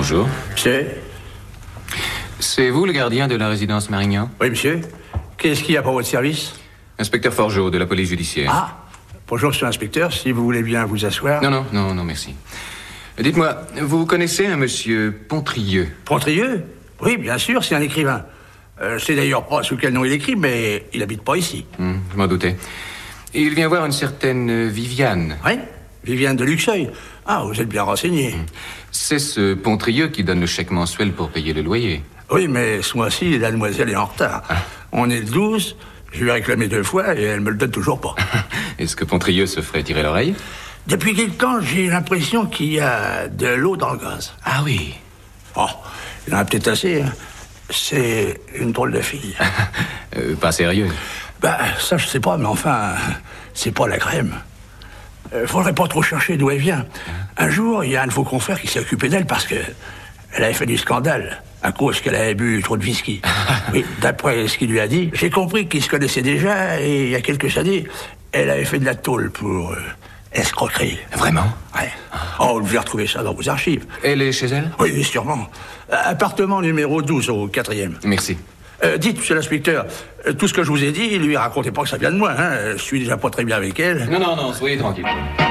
Bonjour. C'est vous le gardien de la résidence Marignan? Oui, monsieur. Qu'est-ce qu'il y a pour votre service? Inspecteur Forgeot, de la police judiciaire. Ah, bonjour, monsieur l'inspecteur. Si vous voulez bien vous asseoir. Non, merci. Dites-moi, vous connaissez un monsieur Pontrieux? Pontrieux? Oui, bien sûr, c'est un écrivain. Je sais d'ailleurs pas sous quel nom il écrit, mais il habite pas ici. Je m'en doutais. Il vient voir une certaine Viviane. Oui, Viviane de Luxeuil. Ah, vous êtes bien renseigné. C'est ce Pontrieux qui donne le chèque mensuel pour payer le loyer. Oui, mais ce mois-ci, la demoiselle est en retard. On est le 12, je lui ai réclamé 2 fois et elle me le donne toujours pas. Est-ce que Pontrieux se ferait tirer l'oreille? Depuis quelque temps, j'ai l'impression qu'il y a de l'eau dans le gaz. Ah oui. Oh, il en a peut-être assez, hein. C'est une drôle de fille. Pas sérieuse. Ben, ça, je sais pas, mais enfin, c'est pas la crème. Faudrait pas trop chercher d'où elle vient. Un jour, il y a un de vos confrères qui s'est occupé d'elle parce que elle avait fait du scandale à cause qu'elle avait bu trop de whisky. Oui, d'après ce qu'il lui a dit, j'ai compris qu'ils se connaissaient déjà et il y a quelques années, elle avait fait de la tôle pour escroquerie. Vraiment? Ouais. Oh, vous devez retrouver ça dans vos archives. Elle est chez elle? Oui, sûrement. Appartement numéro 12 au 4e. Merci. Dites, monsieur l'inspecteur, tout ce que je vous ai dit, lui racontez pas que ça vient de moi, hein. Je suis déjà pas très bien avec elle. Non, soyez tranquille.